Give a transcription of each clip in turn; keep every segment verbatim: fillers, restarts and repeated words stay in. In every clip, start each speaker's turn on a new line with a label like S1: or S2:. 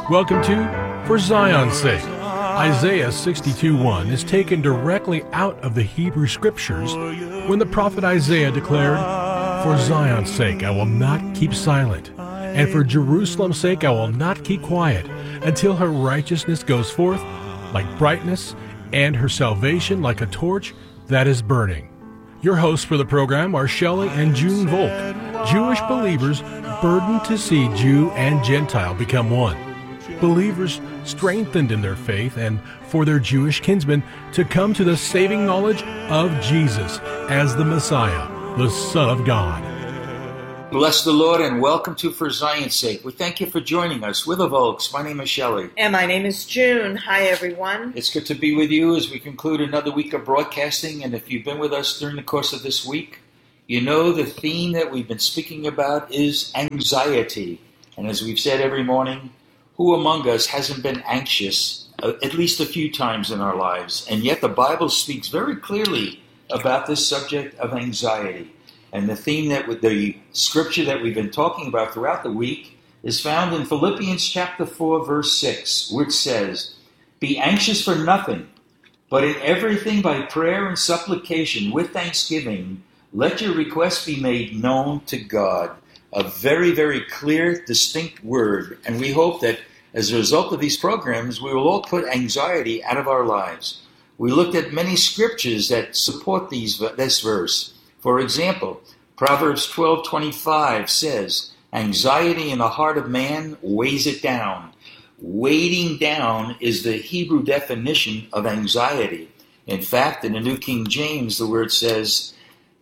S1: Welcome to For Zion's Sake. Isaiah sixty-two one is taken directly out of the Hebrew Scriptures when the prophet Isaiah declared, "For Zion's sake I will not keep silent, and for Jerusalem's sake I will not keep quiet, until her righteousness goes forth like brightness, and her salvation like a torch that is burning." Your hosts for the program are Shelley and June Volk, Jewish believers burdened to see Jew and Gentile become one. Believers strengthened in their faith and for their Jewish kinsmen to come to the saving knowledge of Jesus as the Messiah, the Son of God.
S2: Bless the Lord and welcome to For Zion's Sake. We thank you for joining us. We're the Volks. My name is Shelley.
S3: And my name is June. Hi, everyone.
S2: It's good to be with you as we conclude another week of broadcasting. And if you've been with us during the course of this week, you know the theme that we've been speaking about is anxiety. And as we've said every morning, who among us hasn't been anxious uh, at least a few times in our lives? And yet the Bible speaks very clearly about this subject of anxiety. And the theme that with the scripture that we've been talking about throughout the week is found in Philippians chapter four, verse six, which says, "Be anxious for nothing, but in everything by prayer and supplication with thanksgiving, let your requests be made known to God." A very, very clear, distinct word. And we hope that as a result of these programs, we will all put anxiety out of our lives. We looked at many scriptures that support these, this verse. For example, Proverbs twelve twenty-five says, "Anxiety in the heart of man weighs it down." Weighting down is the Hebrew definition of anxiety. In fact, in the New King James, the word says,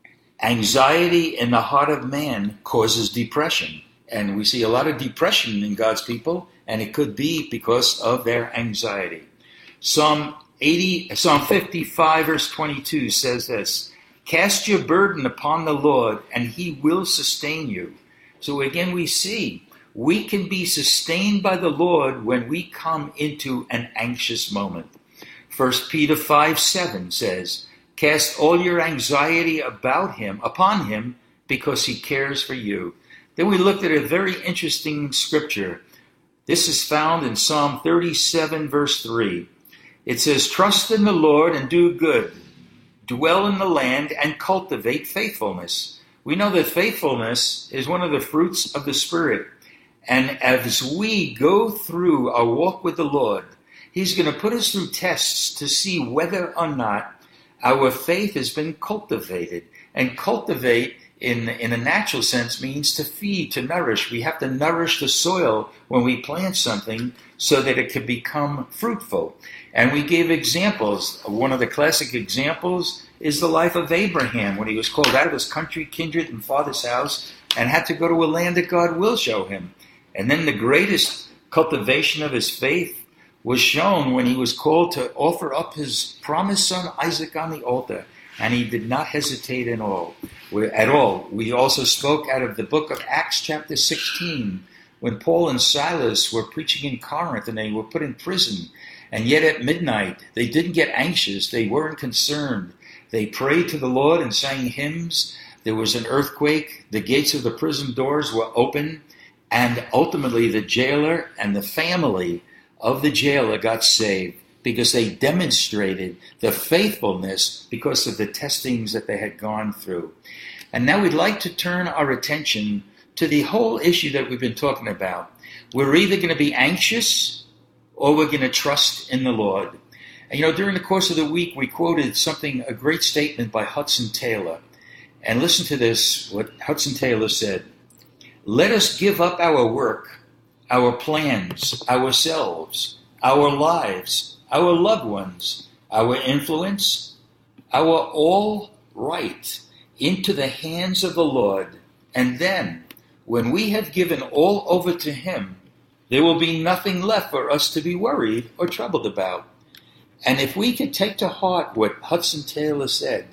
S2: "Anxiety in the heart of man causes depression." And we see a lot of depression in God's people, and it could be because of their anxiety. Psalm eighty, Psalm fifty-five, verse twenty-two says this, "Cast your burden upon the Lord, and he will sustain you." So again, we see we can be sustained by the Lord when we come into an anxious moment. First Peter five seven says, "Cast all your anxiety about him, upon him, because he cares for you." Then we looked at a very interesting scripture. This is found in Psalm thirty-seven, verse three. It says, "Trust in the Lord and do good. Dwell in the land and cultivate faithfulness." We know that faithfulness is one of the fruits of the Spirit. And as we go through our walk with the Lord, he's going to put us through tests to see whether or not our faith has been cultivated. And cultivate in, in a natural sense means to feed, to nourish. We have to nourish the soil when we plant something so that it can become fruitful. And we gave examples. One of the classic examples is the life of Abraham when he was called out of his country, kindred, and father's house and had to go to a land that God will show him. And then the greatest cultivation of his faith was shown when he was called to offer up his promised son Isaac on the altar, and he did not hesitate at all. At all. We also spoke out of the book of Acts chapter sixteen, when Paul and Silas were preaching in Corinth and they were put in prison, and yet at midnight they didn't get anxious, they weren't concerned. They prayed to the Lord and sang hymns. There was an earthquake, the gates of the prison doors were open, and ultimately the jailer and the family of the jailer got saved because they demonstrated the faithfulness because of the testings that they had gone through. And now we'd like to turn our attention to the whole issue that we've been talking about. We're either going to be anxious or we're going to trust in the Lord. And you know, during the course of the week, we quoted something, a great statement by Hudson Taylor. And listen to this, what Hudson Taylor said. "Let us give up our work, our plans, ourselves, our lives, our loved ones, our influence, our all right into the hands of the Lord. And then, when we have given all over to him, there will be nothing left for us to be worried or troubled about." And if we can take to heart what Hudson Taylor said,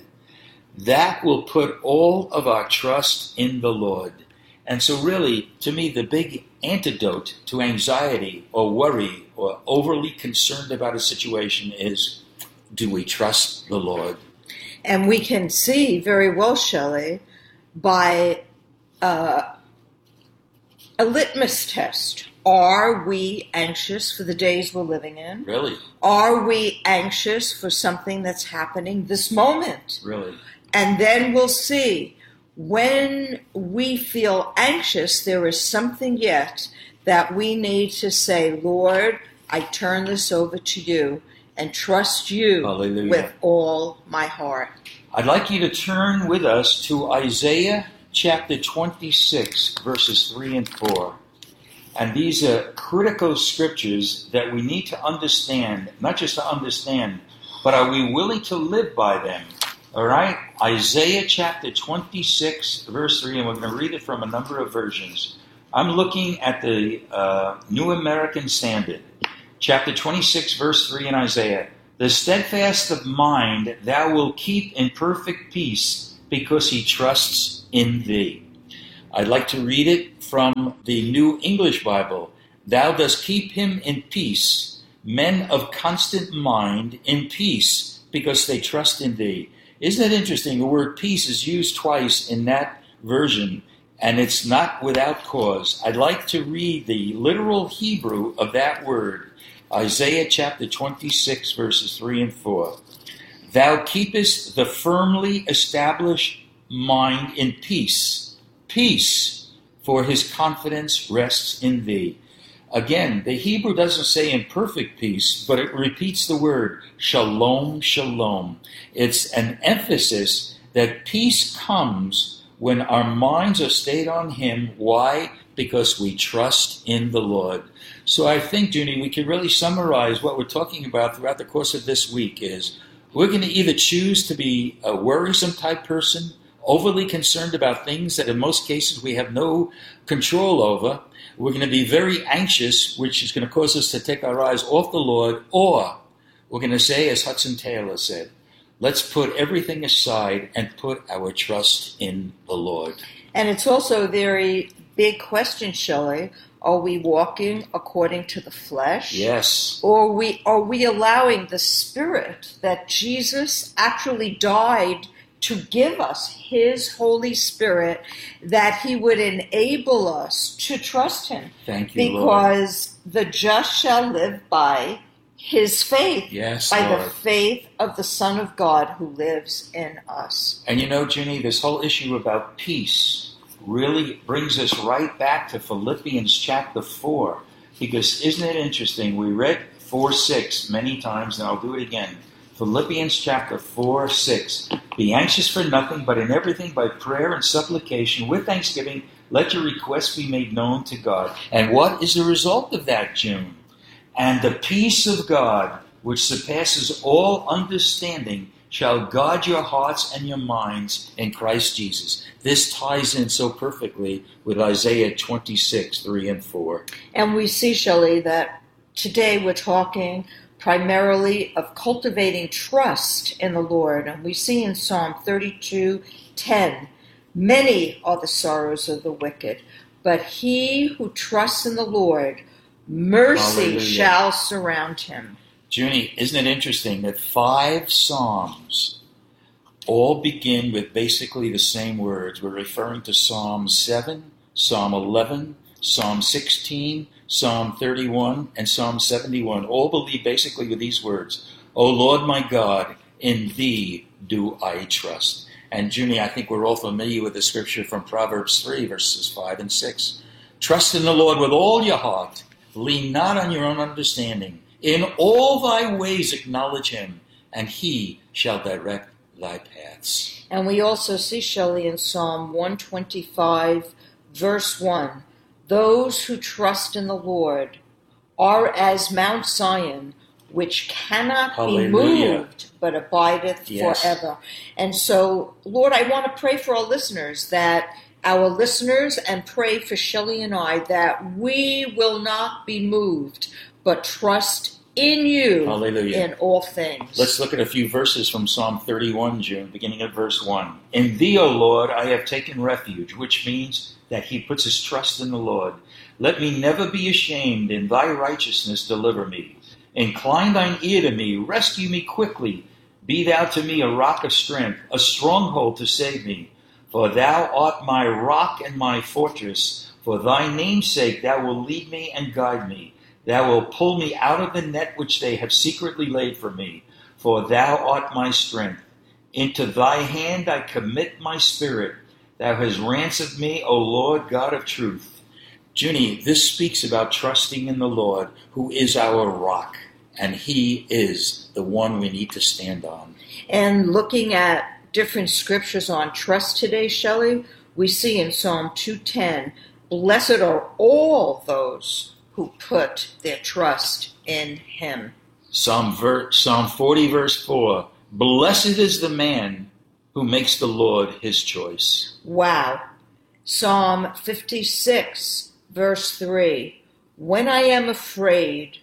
S2: that will put all of our trust in the Lord. And so really, to me, the big antidote to anxiety or worry or overly concerned about a situation is, do we trust the Lord?
S3: And we can see very well, Shelley, by uh, a litmus test are we anxious for the days we're living in?
S2: Really?
S3: Are we anxious for something that's happening this moment?
S2: Really?
S3: And then we'll see. When we feel anxious, there is something yet that we need to say, Lord, I turn this over to you and trust you
S2: Hallelujah.
S3: With all my heart.
S2: I'd like you to turn with us to Isaiah chapter twenty-six, verses three and four. And these are critical scriptures that we need to understand, not just to understand, but are we willing to live by them? All right? Isaiah chapter twenty-six, verse three, and we're going to read it from a number of versions. I'm looking at the uh, New American Standard. Chapter twenty-six, verse three in Isaiah. The steadfast of mind thou wilt keep in perfect peace, because he trusts in thee. I'd like to read it from the New English Bible. Thou dost keep him in peace, men of constant mind in peace, because they trust in thee. Isn't it interesting? The word peace is used twice in that version, and it's not without cause. I'd like to read the literal Hebrew of that word, Isaiah chapter twenty-six, verses three and four. Thou keepest the firmly established mind in peace, peace, for his confidence rests in thee. Again, the Hebrew doesn't say in perfect peace, but it repeats the word shalom, shalom. It's an emphasis that peace comes when our minds are stayed on him. Why? Because we trust in the Lord. So I think, Junie, we can really summarize what we're talking about throughout the course of this week is we're going to either choose to be a worrisome type person, overly concerned about things that in most cases we have no control over. We're going to be very anxious, which is going to cause us to take our eyes off the Lord, or we're going to say, as Hudson Taylor said, let's put everything aside and put our trust in the Lord.
S3: And it's also a very big question, Shelley. Are we walking according to the flesh?
S2: Yes.
S3: Or are we, are we allowing the Spirit that Jesus actually died to give us, his Holy Spirit, that he would enable us to trust him?
S2: Thank you,
S3: because
S2: Lord.
S3: The just shall live by his faith,
S2: yes,
S3: by
S2: Lord.
S3: The faith of the Son of God who lives in us.
S2: And you know, Ginny, this whole issue about peace really brings us right back to Philippians chapter four. Because isn't it interesting? We read four six many times, and I'll do it again. Philippians chapter four six. Be anxious for nothing, but in everything by prayer and supplication with thanksgiving, let your requests be made known to God. And what is the result of that, June? And the peace of God, which surpasses all understanding, shall guard your hearts and your minds in Christ Jesus. This ties in so perfectly with Isaiah twenty-six, three and four.
S3: And we see, Shelley, that today we're talking primarily of cultivating trust in the Lord. And we see in Psalm thirty-two ten, many are the sorrows of the wicked, but he who trusts in the Lord, mercy
S2: Hallelujah.
S3: Shall surround him.
S2: Junie, isn't it interesting that five Psalms all begin with basically the same words? We're referring to Psalm seven, Psalm eleven, Psalm sixteen, Psalm thirty-one, and Psalm seventy-one. All believe basically with these words, O Lord my God, in thee do I trust. And Junie, I think we're all familiar with the scripture from Proverbs three, verses five and six. Trust in the Lord with all your heart. Lean not on your own understanding. In all thy ways acknowledge him, and he shall direct thy paths.
S3: And we also see, Shelley, in Psalm one twenty-five, verse one, those who trust in the Lord are as Mount Zion, which cannot
S2: Hallelujah.
S3: Be moved, but abideth
S2: Yes.
S3: forever. And so, Lord, I want to pray for our listeners, that our listeners, and pray for Shelley and I, that we will not be moved, but trust in you.
S2: Hallelujah.
S3: In all things.
S2: Let's look at a few verses from Psalm thirty-one, June, beginning at verse one. In thee, O Lord, I have taken refuge, which means that he puts his trust in the Lord. Let me never be ashamed. In thy righteousness deliver me. Incline thine ear to me. Rescue me quickly. Be thou to me a rock of strength, a stronghold to save me. For thou art my rock and my fortress. For thy name's sake thou wilt lead me and guide me. Thou wilt pull me out of the net which they have secretly laid for me. For thou art my strength. Into thy hand I commit my spirit. Thou hast ransomed me, O Lord God of truth. Junie, this speaks about trusting in the Lord, who is our rock, and he is the one we need to stand on.
S3: And looking at different scriptures on trust today, Shelley, we see in Psalm two ten, blessed are all those who put their trust in him.
S2: Psalm, ver- Psalm forty, verse four, blessed is the man who makes the Lord his choice.
S3: Wow. Psalm fifty-six, verse three, when I am afraid,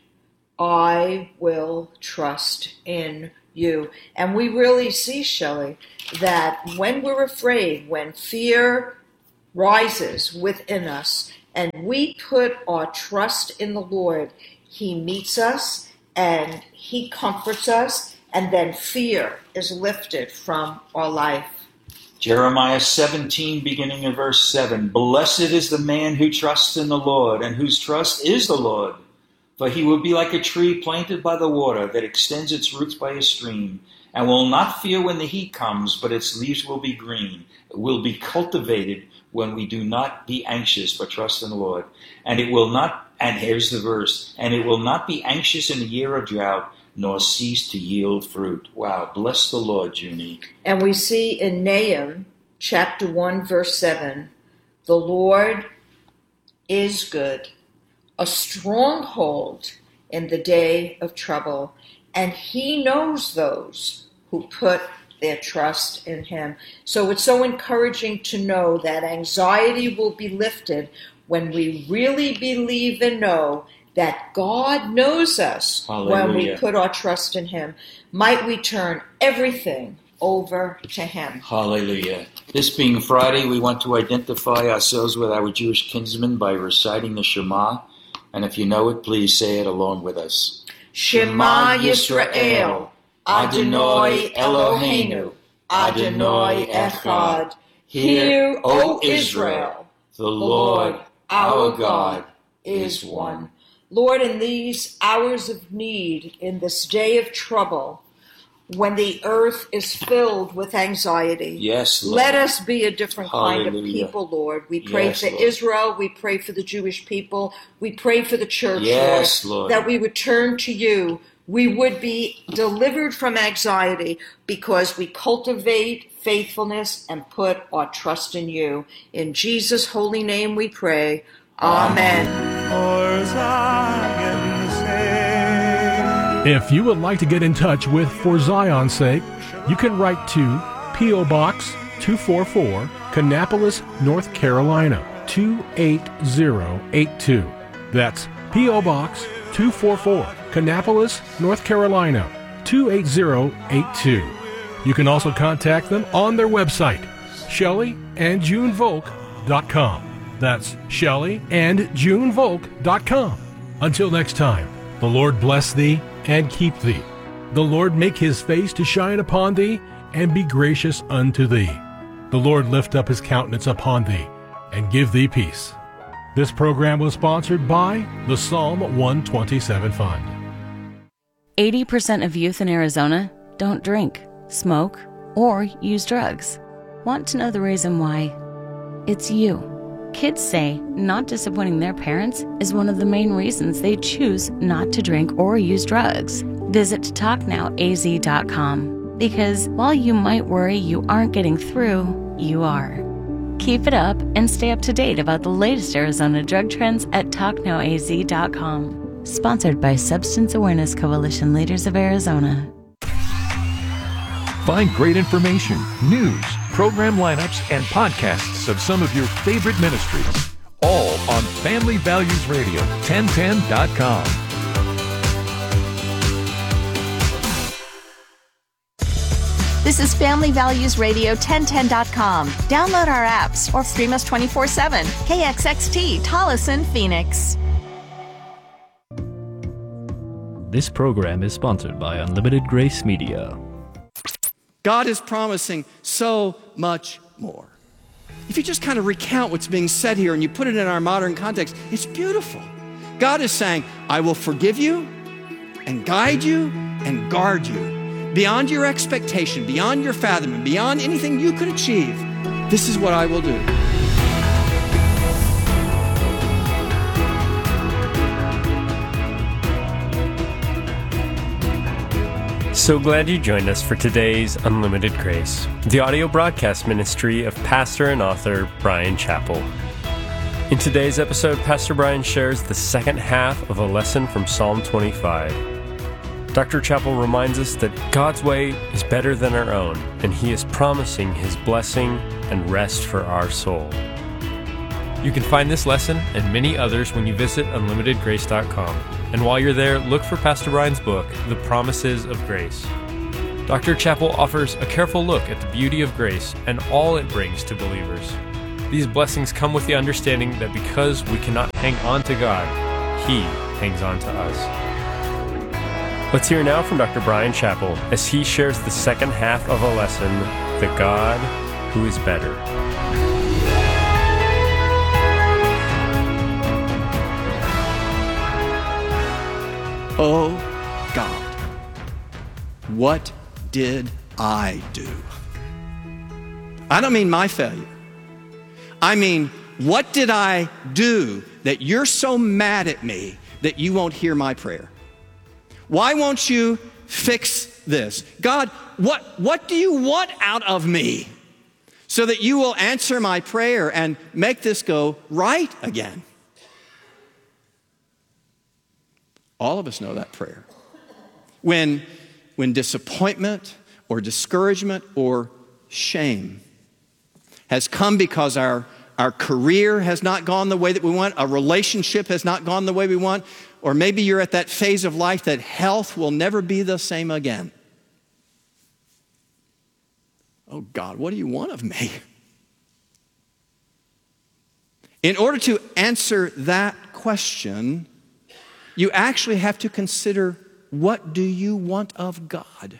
S3: I will trust in you. And we really see, Shelley, that when we're afraid, when fear rises within us, and we put our trust in the Lord, he meets us and he comforts us, and then fear is lifted from our life.
S2: Jeremiah seventeen, beginning in verse seven, blessed is the man who trusts in the Lord, and whose trust is the Lord. For he will be like a tree planted by the water that extends its roots by a stream, and will not fear when the heat comes, but its leaves will be green. It will be cultivated when we do not be anxious, but trust in the Lord. And it will not, and here's the verse, and it will not be anxious in the year of drought, nor cease to yield fruit. Wow, bless the Lord, Junie.
S3: And we see in Nahum chapter one, verse seven, the Lord is good, a stronghold in the day of trouble, and he knows those who put their trust in him. So it's so encouraging to know that anxiety will be lifted when we really believe and know that God knows us. Hallelujah. When we put our trust in him. Might we turn everything over to him.
S2: Hallelujah. This being Friday, we want to identify ourselves with our Jewish kinsmen by reciting the Shema. And if you know it, please say it along with us.
S3: Shema Yisrael, Adonai Eloheinu, Adonai Echad. Hear, O Israel, the Lord our God is one. Lord, in these hours of need, in this day of trouble, when the earth is filled with anxiety,
S2: yes, Lord.
S3: Let us be a different
S2: Hallelujah.
S3: kind of people, Lord. We pray
S2: yes,
S3: for
S2: Lord.
S3: Israel. We pray for the Jewish people. We pray for the church,
S2: yes,
S3: Lord,
S2: Lord,
S3: that we would turn to you. We would be delivered from anxiety because we cultivate faithfulness and put our trust in you. In Jesus' holy name we pray. Amen.
S1: If you would like to get in touch with For Zion's Sake, you can write to P O. Box two forty-four, Kannapolis, North Carolina, two eight zero eight two. That's P O. Box two forty-four, Kannapolis, North Carolina, two eight zero eight two. You can also contact them on their website, Shelley and June Volk dot com. That's Shelley and June Volk dot com. Until next time, the Lord bless thee and keep thee. The Lord make his face to shine upon thee and be gracious unto thee. The Lord lift up his countenance upon thee and give thee peace. This program was sponsored by the Psalm one twenty-seven Fund.
S4: eighty percent of youth in Arizona don't drink, smoke, or use drugs. Want to know the reason why? It's you. Kids say not disappointing their parents is one of the main reasons they choose not to drink or use drugs. Visit talk now A Z dot com because while you might worry you aren't getting through, you are. Keep it up and stay up to date about the latest Arizona drug trends at talk now A Z dot com. Sponsored by Substance Awareness Coalition Leaders of Arizona.
S5: Find great information, news, program lineups, and podcasts of some of your favorite ministries, all on Family Values Radio, ten ten dot com.
S6: This is Family Values Radio, ten ten dot com. Download our apps or stream us twenty-four seven. K X X T, Tolleson, Phoenix.
S7: This program is sponsored by Unlimited Grace Media.
S8: God is promising so much more. if you just kind of recount what's being said here and you put it in our modern context, it's beautiful. God is saying, I will forgive you and guide you and guard you beyond your expectation, beyond your fathoming, beyond anything you could achieve. This is what I will do.
S9: So glad you joined us for today's Unlimited Grace, the audio broadcast ministry of pastor and author Bryan Chapell. In today's episode, Pastor Bryan shares the second half of a lesson from Psalm twenty-five. Doctor Chapell reminds us that God's way is better than our own, and He is promising His blessing and rest for our soul. You can find this lesson and many others when you visit unlimited grace dot com. And while you're there, look for Pastor Bryan's book, The Promises of Grace. Doctor Chapell offers a careful look at the beauty of grace and all it brings to believers. These blessings come with the understanding that because we cannot hang on to God, He hangs on to us. Let's hear now from Doctor Bryan Chapell as he shares the second half of a lesson, The God Who is Better.
S8: Oh God, what did I do? I don't mean my failure. I mean, what did I do that you're so mad at me that you won't hear my prayer? Why won't you fix this? God, what, what do you want out of me so that you will answer my prayer and make this go right again? All of us know that prayer. When, when disappointment or discouragement or shame has come because our, our career has not gone the way that we want, a relationship has not gone the way we want, or maybe you're at that phase of life that health will never be the same again. Oh God, what do you want of me? In order to answer that question, you actually have to consider, what do you want of God?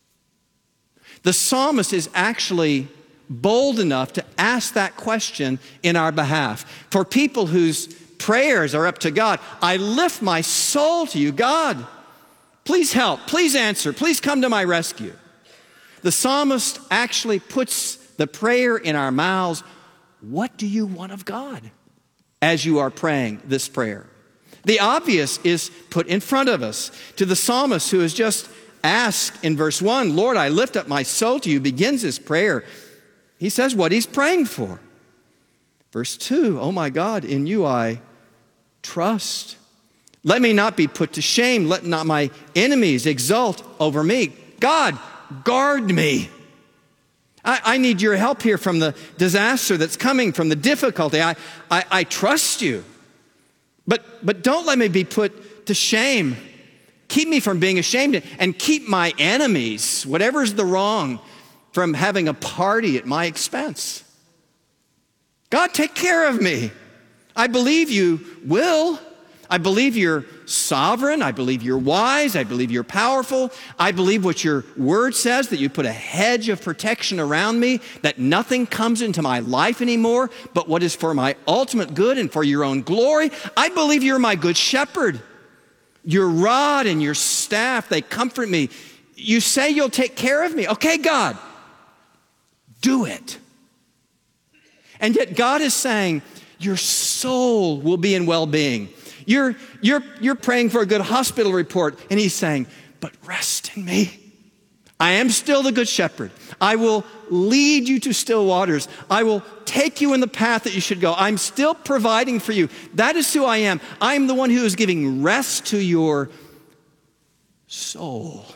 S8: The psalmist is actually bold enough to ask that question in our behalf. For people whose prayers are up to God, I lift my soul to you. God, please help, please answer, please come to my rescue. The psalmist actually puts the prayer in our mouths. What do you want of God as you are praying this prayer? The obvious is put in front of us. To the psalmist who has just asked in verse one, Lord, I lift up my soul to you, begins his prayer. He says what he's praying for. Verse two, oh my God, in you I trust. Let me not be put to shame. Let not my enemies exult over me. God, guard me. I, I need your help here from the disaster that's coming, from the difficulty. I, I, I trust you. But, but don't let me be put to shame. Keep me from being ashamed, and keep my enemies, whatever's the wrong, from having a party at my expense. God, take care of me. I believe you will. I believe you're sovereign. I believe you're wise. I believe you're powerful. I believe what your word says, that you put a hedge of protection around me, that nothing comes into my life anymore but what is for my ultimate good and for your own glory. I believe you're my good shepherd. Your rod and your staff, they comfort me. You say you'll take care of me. Okay, God, do it. And yet God is saying, your soul will be in well-being. You're, you're, you're praying for a good hospital report, and he's saying, but rest in me. I am still the good shepherd. I will lead you to still waters. I will take you in the path that you should go. I'm still providing for you. That is who I am. I am the one who is giving rest to your soul.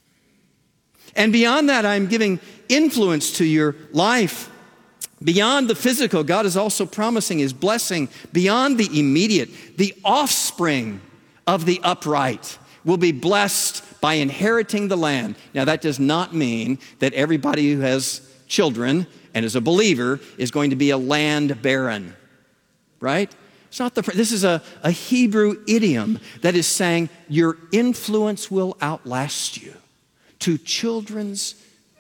S8: And beyond that, I'm giving influence to your life. Beyond the physical, God is also promising his blessing beyond the immediate. The offspring of the upright will be blessed by inheriting the land. Now, that does not mean that everybody who has children and is a believer is going to be a land baron, right? It's not the. This is a, a Hebrew idiom that is saying your influence will outlast you to children's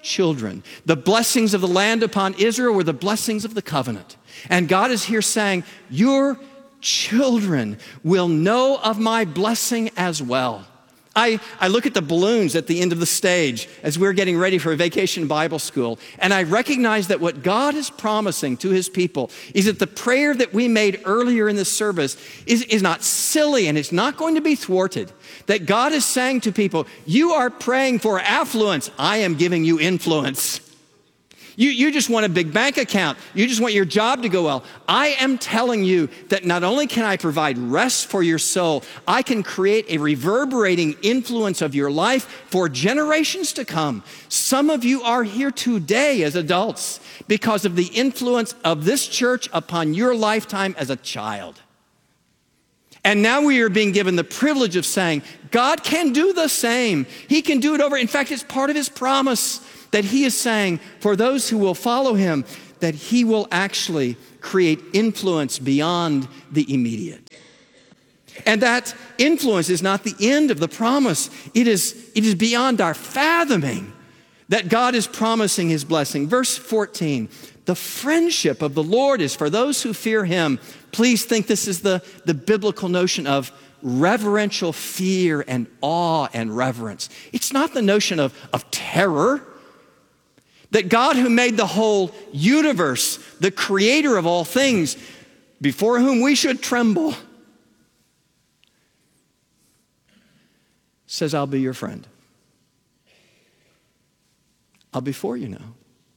S8: children. The blessings of the land upon Israel were the blessings of the covenant. And God is here saying, your children will know of my blessing as well. I, I look at the balloons at the end of the stage as we're getting ready for a vacation Bible school, and I recognize that what God is promising to his people is that the prayer that we made earlier in this service is, is not silly and it's not going to be thwarted. That God is saying to people, you are praying for affluence. I am giving you influence. You, you just want a big bank account. You just want your job to go well. I am telling you that not only can I provide rest for your soul, I can create a reverberating influence of your life for generations to come. Some of you are here today as adults because of the influence of this church upon your lifetime as a child. And now we are being given the privilege of saying, God can do the same. He can do it over. In fact, it's part of his promise that he is saying for those who will follow him, that he will actually create influence beyond the immediate. And that influence is not the end of the promise. It is, it is beyond our fathoming that God is promising his blessing. Verse fourteen, the friendship of the Lord is for those who fear him. Please think this is the, the biblical notion of reverential fear and awe and reverence. It's not the notion of, of terror. That God who made the whole universe, the creator of all things, before whom we should tremble, says, I'll be your friend. I'll be for you now.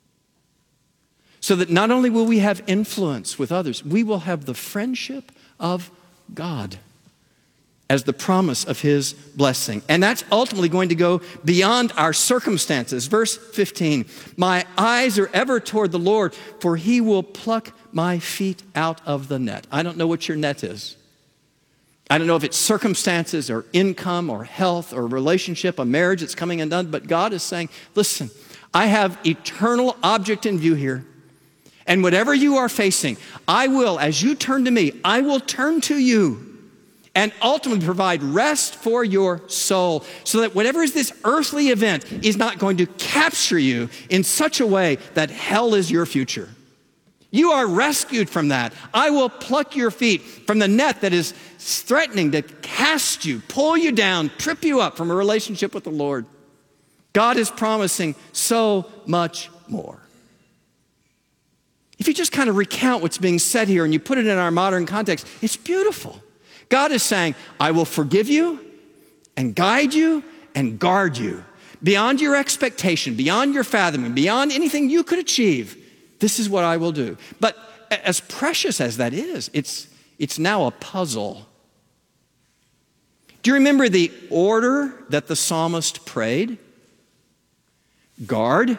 S8: So that not only will we have influence with others, we will have the friendship of God as the promise of his blessing. And that's ultimately going to go beyond our circumstances. Verse fifteen, my eyes are ever toward the Lord, for he will pluck my feet out of the net. I don't know what your net is. I don't know if it's circumstances or income or health or relationship, a marriage that's coming undone, but God is saying, listen, I have eternal object in view here. And whatever you are facing, I will, as you turn to me, I will turn to you and ultimately provide rest for your soul so that whatever is this earthly event is not going to capture you in such a way that hell is your future. You are rescued from that. I will pluck your feet from the net that is threatening to cast you, pull you down, trip you up from a relationship with the Lord. God is promising so much more. If you just kind of recount what's being said here and you put it in our modern context, it's beautiful. God is saying, I will forgive you and guide you and guard you beyond your expectation, beyond your fathoming, beyond anything you could achieve. This is what I will do. But as precious as that is, it's, it's now a puzzle. Do you remember the order that the psalmist prayed? Guard,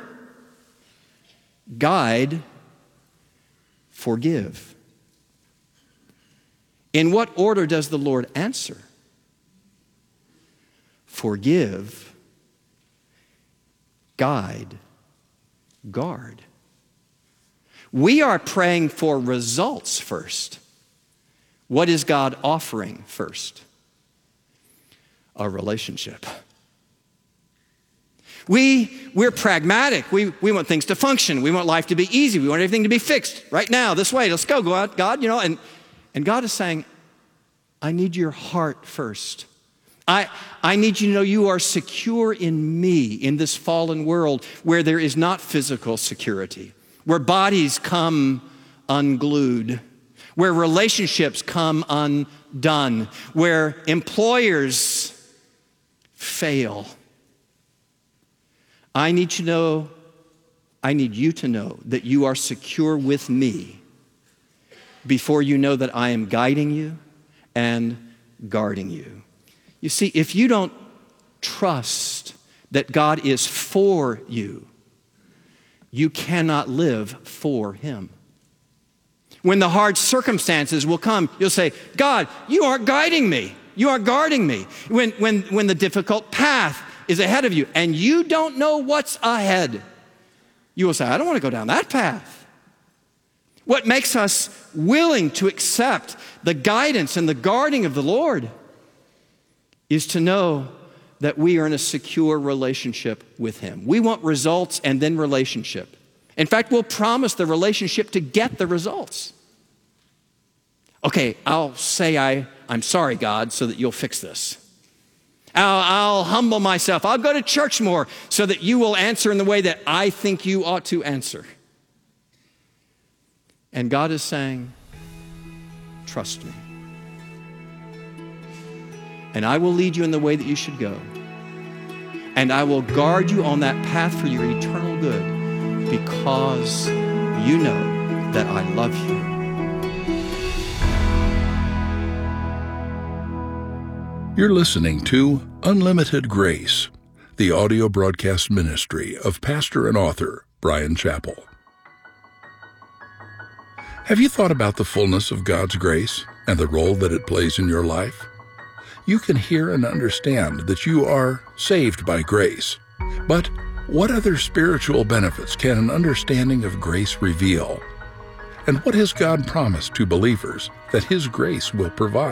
S8: guide, forgive. In what order does the Lord answer? Forgive, guide, guard. We are praying for results first. What is God offering first? A relationship. We, we're pragmatic. We, we want things to function. We want life to be easy. We want everything to be fixed right now, this way. Let's go, go out, God, you know. And, and God is saying, I need your heart first. I, I need you to know you are secure in me in this fallen world where there is not physical security, where bodies come unglued, where relationships come undone, where employers fail. I need to know, I need you to know that you are secure with me before you know that I am guiding you and guarding you. You see, if you don't trust that God is for you, you cannot live for him. When the hard circumstances will come, you'll say, God, you aren't guiding me. You aren't guarding me. When, when, when the difficult path is ahead of you and you don't know what's ahead, you will say, I don't want to go down that path. What makes us willing to accept the guidance and the guarding of the Lord is to know that we are in a secure relationship with Him. We want results and then relationship. In fact, we'll promise the relationship to get the results. Okay, I'll say I, I'm sorry, God, so that you'll fix this. I'll, I'll humble myself. I'll go to church more so that you will answer in the way that I think you ought to answer. And God is saying, trust me. And I will lead you in the way that you should go. And I will guard you on that path for your eternal good, because you know that I love you.
S10: You're listening to Unlimited Grace, the audio broadcast ministry of pastor and author Bryan Chapell. Have you thought about the fullness of God's grace and the role that it plays in your life? You can hear and understand that you are saved by grace. But what other spiritual benefits can an understanding of grace reveal? And what has God promised to believers that His grace will provide?